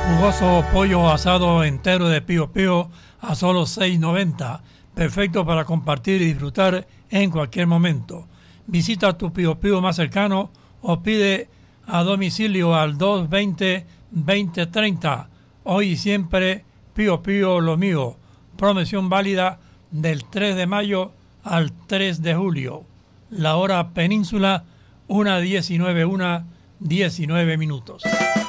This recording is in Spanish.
Jugoso pollo asado entero de Pío Pío a solo $6.90. Perfecto para compartir y disfrutar en cualquier momento. Visita tu Pío Pío más cercano o pide a domicilio al 220-2030. Hoy y siempre Pío Pío lo mío. Promoción válida del 3 de mayo al 3 de julio. La hora península 1:19, 19 minutos.